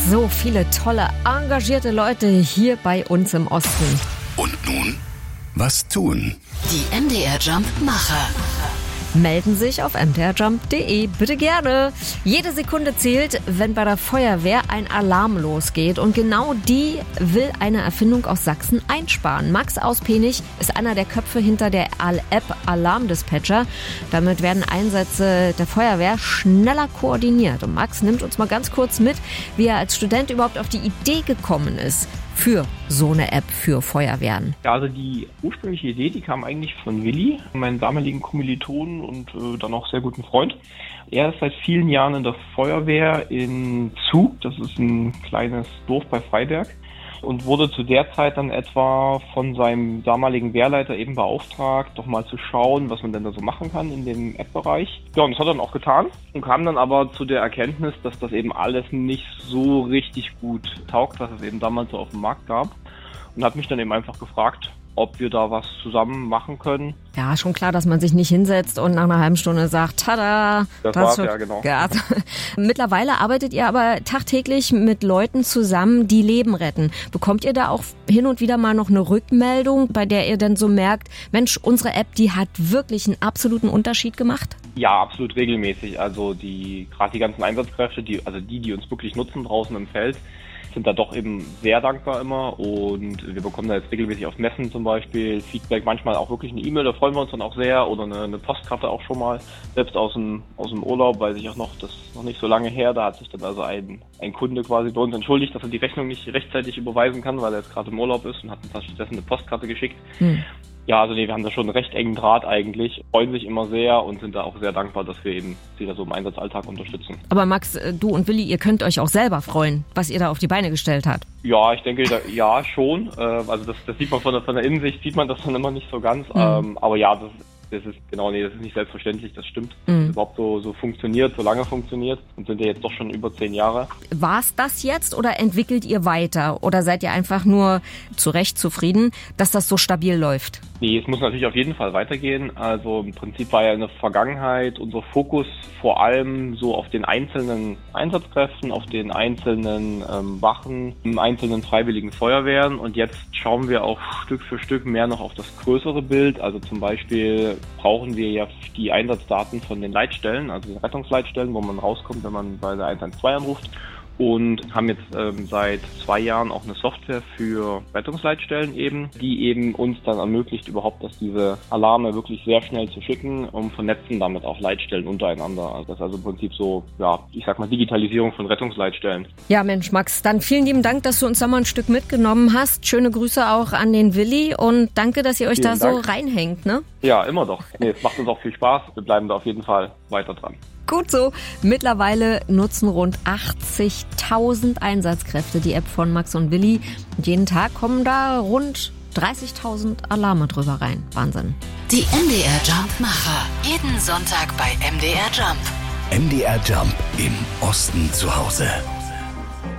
So viele tolle, engagierte Leute hier bei uns im Osten. Und nun, was tun? Die MDR Jump Macher. Melden sich auf mdrjump.de, bitte gerne. Jede Sekunde zählt, wenn bei der Feuerwehr ein Alarm losgeht. Und genau die will eine Erfindung aus Sachsen einsparen. Max aus Penich ist einer der Köpfe hinter der App Alarmdispatcher. Damit werden Einsätze der Feuerwehr schneller koordiniert. Und Max nimmt uns mal ganz kurz mit, wie er als Student überhaupt auf die Idee gekommen ist für so eine App für Feuerwehren. Ja, also die ursprüngliche Idee, die kam eigentlich von Willi, meinem damaligen Kommilitonen und dann auch sehr guten Freund. Er ist seit vielen Jahren in der Feuerwehr in Zug, das ist ein kleines Dorf bei Freiberg, und wurde zu der Zeit dann etwa von seinem damaligen Wehrleiter eben beauftragt, doch mal zu schauen, was man denn da so machen kann in dem App-Bereich. Ja, und das hat er dann auch getan und kam dann aber zu der Erkenntnis, dass das eben alles nicht so richtig gut taugt, was es eben damals so auf dem Markt gab, und hat mich dann eben einfach gefragt, ob wir da was zusammen machen können. Ja, schon klar, dass man sich nicht hinsetzt und nach einer halben Stunde sagt, tada! Das war's, ja, genau. Ja. Mittlerweile arbeitet ihr aber tagtäglich mit Leuten zusammen, die Leben retten. Bekommt ihr da auch hin und wieder mal noch eine Rückmeldung, bei der ihr dann so merkt, Mensch, unsere App, die hat wirklich einen absoluten Unterschied gemacht? Ja, absolut regelmäßig. Also gerade die ganzen Einsatzkräfte, die uns wirklich nutzen draußen im Feld, sind da doch eben sehr dankbar immer, und wir bekommen da jetzt regelmäßig auf Messen zum Beispiel Feedback, manchmal auch wirklich eine E-Mail, da freuen wir uns dann auch sehr, oder eine Postkarte auch schon mal, selbst aus dem Urlaub, weiß ich auch noch, das ist noch nicht so lange her, da hat sich dann also ein Kunde quasi bei uns entschuldigt, dass er die Rechnung nicht rechtzeitig überweisen kann, weil er jetzt gerade im Urlaub ist, und hat uns stattdessen eine Postkarte geschickt. Ja, also wir haben da schon einen recht engen Draht eigentlich, freuen sich immer sehr und sind da auch sehr dankbar, dass wir eben sie da so im Einsatzalltag unterstützen. Aber Max, du und Willi, ihr könnt euch auch selber freuen, was ihr da auf die Beine gestellt habt. Ja, ich denke, ja, schon. Also das sieht man von der Innensicht, sieht man das dann immer nicht so ganz. Aber ja, das ist nicht selbstverständlich, das stimmt. Dass es überhaupt so funktioniert, so lange funktioniert, und sind ja jetzt doch schon über 10 Jahre. War's das jetzt oder entwickelt ihr weiter? Oder seid ihr einfach nur zu Recht zufrieden, dass das so stabil läuft? Nee, es muss natürlich auf jeden Fall weitergehen. Also im Prinzip war ja in der Vergangenheit unser Fokus vor allem so auf den einzelnen Einsatzkräften, auf den einzelnen Wachen, im einzelnen freiwilligen Feuerwehren, und jetzt schauen wir auch Stück für Stück mehr noch auf das größere Bild. Also zum Beispiel brauchen wir ja die Einsatzdaten von den Leitstellen, also den Rettungsleitstellen, wo man rauskommt, wenn man bei der 112 anruft. Und haben jetzt seit 2 Jahren auch eine Software für Rettungsleitstellen eben, die eben uns dann ermöglicht überhaupt, dass diese Alarme wirklich sehr schnell zu schicken, und vernetzen damit auch Leitstellen untereinander. Also das ist also im Prinzip so, ja, ich sag mal Digitalisierung von Rettungsleitstellen. Ja, Mensch, Max, dann vielen lieben Dank, dass du uns da mal ein Stück mitgenommen hast. Schöne Grüße auch an den Willi, und danke, dass ihr euch da so reinhängt, ne? Ja, immer doch. Nee, es macht uns auch viel Spaß. Wir bleiben da auf jeden Fall weiter dran. Gut so. Mittlerweile nutzen rund 80.000 Einsatzkräfte die App von Max und Willi. Und jeden Tag kommen da rund 30.000 Alarme drüber rein. Wahnsinn. Die MDR Jump Macher. Jeden Sonntag bei MDR Jump. MDR Jump im Osten zu Hause.